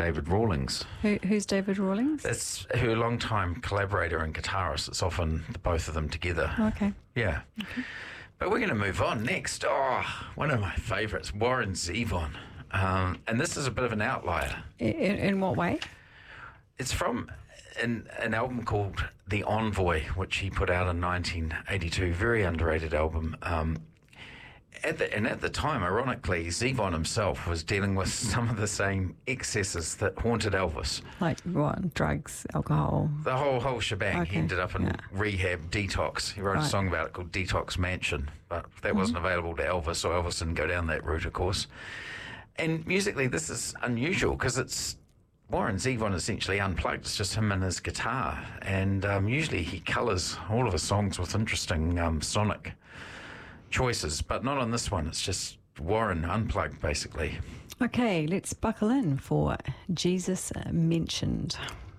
David Rawlings. Who's David Rawlings? It's her longtime collaborator and guitarist. It's often the both of them together. Okay. Yeah. Okay. But we're going to move on next. Oh, one of my favourites, Warren Zevon. And this is a bit of an outlier. In what way? It's from an album called The Envoy, which he put out in 1982. Very underrated album. At the time, ironically, Zevon himself was dealing with some of the same excesses that haunted Elvis. Like what? Drugs, alcohol? The whole shebang. Okay. He ended up in rehab, detox. He wrote a song about it called Detox Mansion, but that wasn't available to Elvis, so Elvis didn't go down that route, of course. And musically, this is unusual because it's Warren Zevon essentially unplugged. It's just him and his guitar. And usually he colours all of his songs with interesting sonic choices, but not on this one. It's just Warren unplugged, basically. Okay, let's buckle in for Jesus Mentioned.